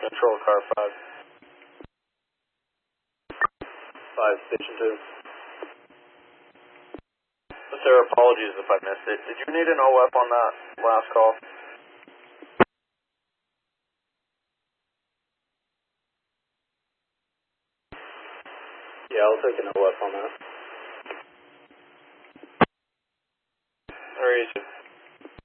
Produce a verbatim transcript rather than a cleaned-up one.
Control car five. Five, station two. Sir, apologies if I missed it. Did you need an O F on that last call? Yeah, I'll take an O F on that.